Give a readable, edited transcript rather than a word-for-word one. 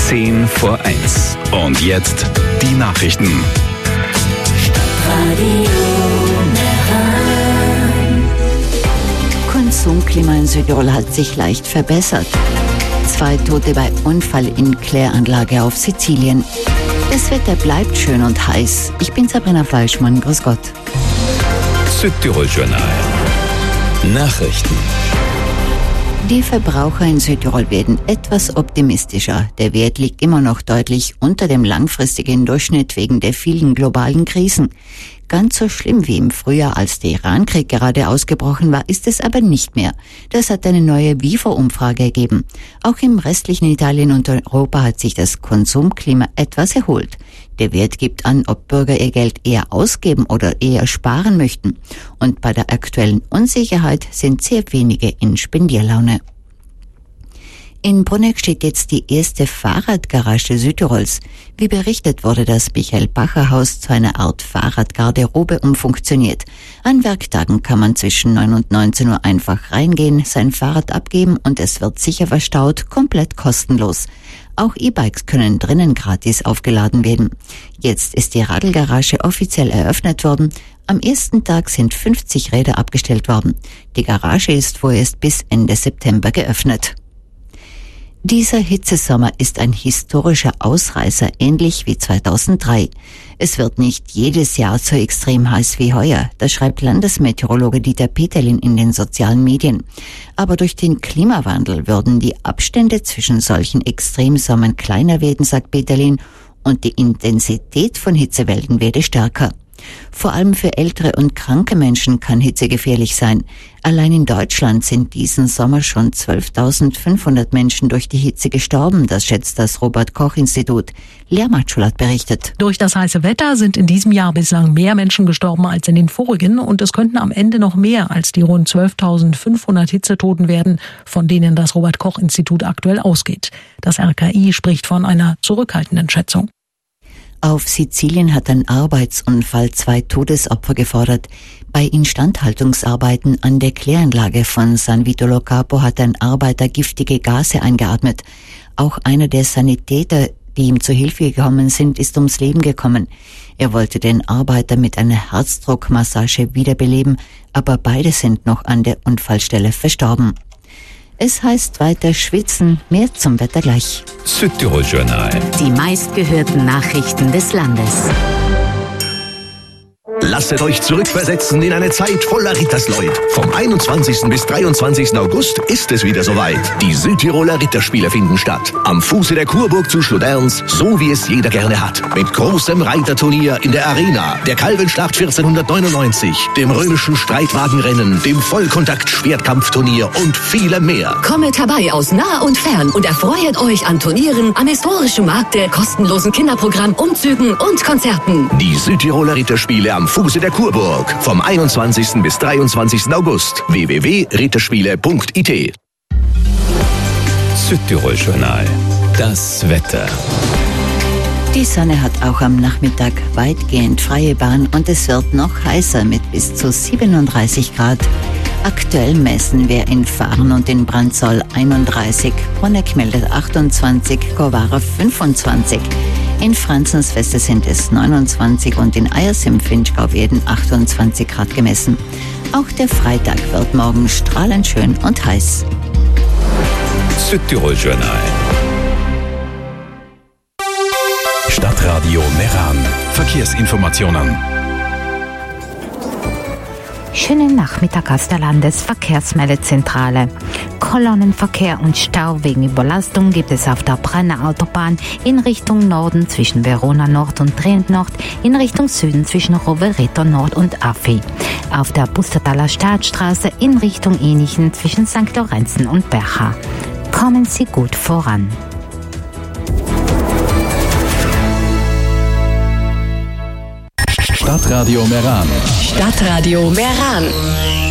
10 vor 1. Und jetzt die Nachrichten. Konsumklima in Südtirol hat sich leicht verbessert. 2 Tote bei Unfall in Kläranlage auf Sizilien. Das Wetter bleibt schön und heiß. Ich bin Sabrina Fleischmann. Grüß Gott. Südtirol-Journal. Nachrichten. Die Verbraucher in Südtirol werden etwas optimistischer. Der Wert liegt immer noch deutlich unter dem langfristigen Durchschnitt wegen der vielen globalen Krisen. Ganz so schlimm wie im Frühjahr, als der Irankrieg gerade ausgebrochen war, ist es aber nicht mehr. Das hat eine neue WIFO-Umfrage ergeben. Auch im restlichen Italien und Europa hat sich das Konsumklima etwas erholt. Der Wert gibt an, ob Bürger ihr Geld eher ausgeben oder eher sparen möchten. Und bei der aktuellen Unsicherheit sind sehr wenige in Spendierlaune. In Bruneck steht jetzt die erste Fahrradgarage Südtirols. Wie berichtet, wurde das Michael-Bacher-Haus zu einer Art Fahrradgarderobe umfunktioniert. An Werktagen kann man zwischen 9 und 19 Uhr einfach reingehen, sein Fahrrad abgeben und es wird sicher verstaut, komplett kostenlos. Auch E-Bikes können drinnen gratis aufgeladen werden. Jetzt ist die Radlgarage offiziell eröffnet worden. Am ersten Tag sind 50 Räder abgestellt worden. Die Garage ist vorerst bis Ende September geöffnet. Dieser Hitzesommer ist ein historischer Ausreißer, ähnlich wie 2003. Es wird nicht jedes Jahr so extrem heiß wie heuer, das schreibt Landesmeteorologe Dieter Peterlin in den sozialen Medien. Aber durch den Klimawandel würden die Abstände zwischen solchen Extremsommern kleiner werden, sagt Peterlin, und die Intensität von Hitzewellen werde stärker. Vor allem für ältere und kranke Menschen kann Hitze gefährlich sein. Allein in Deutschland sind diesen Sommer schon 12.500 Menschen durch die Hitze gestorben, das schätzt das Robert-Koch-Institut. Lea Matschulat berichtet. Durch das heiße Wetter sind in diesem Jahr bislang mehr Menschen gestorben als in den vorigen und es könnten am Ende noch mehr als die rund 12.500 Hitzetoten werden, von denen das Robert-Koch-Institut aktuell ausgeht. Das RKI spricht von einer zurückhaltenden Schätzung. Auf Sizilien hat ein Arbeitsunfall 2 Todesopfer gefordert. Bei Instandhaltungsarbeiten an der Kläranlage von San Vito Lo Capo hat ein Arbeiter giftige Gase eingeatmet. Auch einer der Sanitäter, die ihm zu Hilfe gekommen sind, ist ums Leben gekommen. Er wollte den Arbeiter mit einer Herzdruckmassage wiederbeleben, aber beide sind noch an der Unfallstelle verstorben. Es heißt weiter schwitzen, mehr zum Wetter gleich. Südtirol-Journal. Die meistgehörten Nachrichten des Landes. Lasset euch zurückversetzen in eine Zeit voller Rittersleut. Vom 21. bis 23. August ist es wieder soweit. Die Südtiroler Ritterspiele finden statt. Am Fuße der Kurburg zu Schloderns, so wie es jeder gerne hat. Mit großem Reiterturnier in der Arena, der Kalvenschlacht 1499, dem römischen Streitwagenrennen, dem Vollkontakt-Schwertkampfturnier und vielem mehr. Kommet herbei aus nah und fern und erfreut euch an Turnieren, am historischen Markte, kostenlosen Kinderprogramm, Umzügen und Konzerten. Die Südtiroler Ritterspiele am Fuße der Kurburg. Vom 21. bis 23. August. www.ritterspiele.it. Südtirol-Journal. Das Wetter. Die Sonne hat auch am Nachmittag weitgehend freie Bahn und es wird noch heißer mit bis zu 37 Grad. Aktuell messen wir in Fahren und in Brandsol 31, Bruneck meldet 28, Corvara 25. In Franzensfeste sind es 29 und in Eyers im Finchgau werden 28 Grad gemessen. Auch der Freitag wird morgen strahlend schön und heiß. Südtirol-Journal. Stadtradio Meran. Verkehrsinformationen. Schönen Nachmittag aus der Landesverkehrsmeldezentrale. Kolonnenverkehr und Stau wegen Überlastung gibt es auf der Brenner Autobahn in Richtung Norden zwischen Verona Nord und Trient Nord, in Richtung Süden zwischen Rovereto Nord und Affi. Auf der Pustertaler Staatsstraße in Richtung Enichen zwischen St. Lorenzen und Bercha. Kommen Sie gut voran. Stadtradio Meran. Stadtradio Meran.